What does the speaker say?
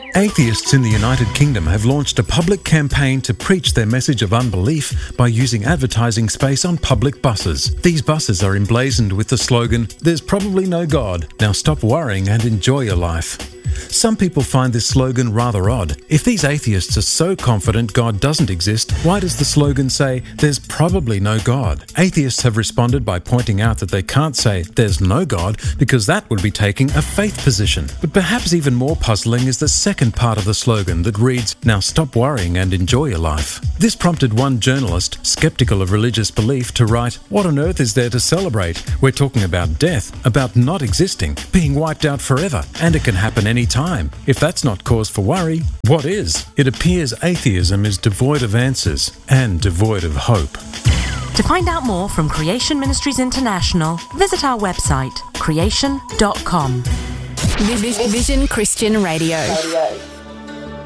Atheists in the United Kingdom have launched a public campaign to preach their message of unbelief by using advertising space on public buses. These buses are emblazoned with the slogan, "There's probably no God. Now stop worrying and enjoy your life." Some people find this slogan rather odd. If these atheists are so confident God doesn't exist, why does the slogan say, "There's probably no God"? Atheists have responded by pointing out that they can't say, "There's no God," because that would be taking a faith position. But perhaps even more puzzling is the second part of the slogan that reads, "Now stop worrying and enjoy your life." This prompted one journalist, skeptical of religious belief, to write, "What on earth is there to celebrate? We're talking about death, about not existing, being wiped out forever, and it can happen any time. If that's not cause for worry, what is?" It appears atheism is devoid of answers and devoid of hope. To find out more from Creation Ministries International, visit our website, creation.com. Vision Christian Radio.